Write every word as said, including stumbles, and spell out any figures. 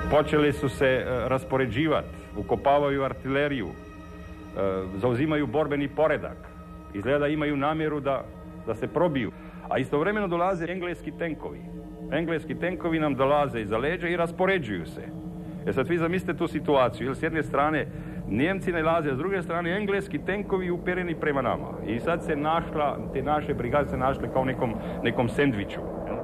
Počeli su se raspoređivati, ukopavaju artileriju, zauzimaju borbeni poredak. Izgleda imaju namjeru da, da se probiju. A istovremeno dolaze engleski tenkovi. Engleski tenkovi nam dolaze iza leđa i raspoređuju se. Jer sad vi zamislite tu situaciju, jer s jedne strane Njemci nalaze, a s druge strane engleski tenkovi upereni prema nama. I sad se našla, te naše brigade se našle kao nekom, nekom sendviču.